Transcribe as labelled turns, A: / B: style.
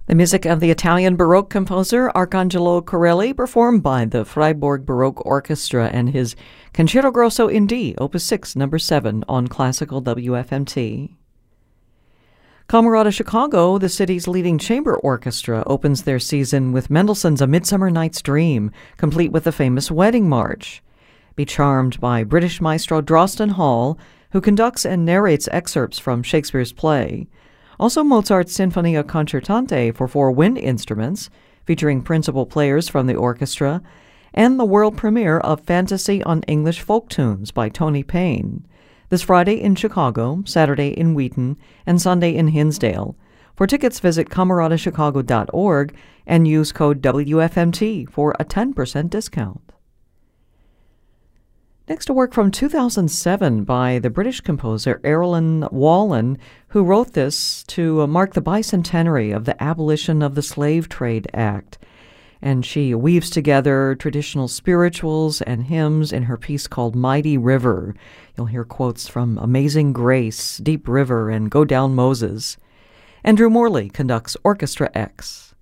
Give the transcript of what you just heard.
A: The music of the Italian Baroque composer Arcangelo Corelli, performed by the Freiburg Baroque Orchestra and his Concerto Grosso in D, Opus 6, number 7, on Classical WFMT. Camerata Chicago, the city's leading chamber orchestra, opens their season with Mendelssohn's A Midsummer Night's Dream, complete with the famous Wedding March. Be charmed by British maestro Drosten Hall, who conducts and narrates excerpts from Shakespeare's play. Also Mozart's Sinfonia Concertante for 4 wind instruments, featuring principal players from the orchestra, and the world premiere of Fantasy on English Folk Tunes by Tony Payne. This Friday in Chicago, Saturday in Wheaton, and Sunday in Hinsdale. For tickets, visit cameratachicago.org and use code WFMT for a 10% discount. Next, a work from 2007 by the British composer Erilyn Wallen, who wrote this to mark the bicentenary of the abolition of the Slave Trade Act. And she weaves together traditional spirituals and hymns in her piece called Mighty River. You'll hear quotes from Amazing Grace, Deep River, and Go Down Moses. Andrew Morley conducts Orchestra X.